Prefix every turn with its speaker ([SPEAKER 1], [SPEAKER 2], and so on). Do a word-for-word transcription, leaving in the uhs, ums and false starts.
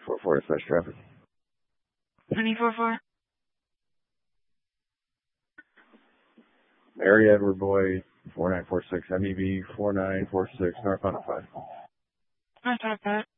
[SPEAKER 1] four four, dispatch traffic.
[SPEAKER 2] three four four.
[SPEAKER 1] Area Edward Boy, four nine four six, M E B four nine four six, North one oh five.
[SPEAKER 2] North one oh five.